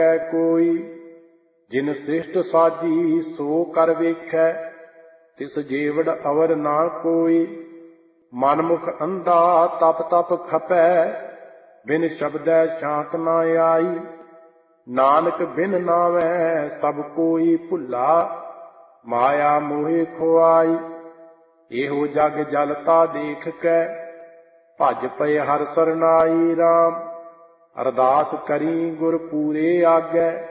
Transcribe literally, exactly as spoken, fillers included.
कोई जिन श्रेष्ठ साजी सो कर वेखै तिस जेवड़ अवर ना कोई। मनमुख अंधा तप तप खपै बिन शब्दै शांत ना आई। नानक बिन नावै सब कोई भुला माया मोहे खुआई। एहो जग जलता देख कै भज पए हर सरनाई राम। अरदास करी गुर पूरे आगै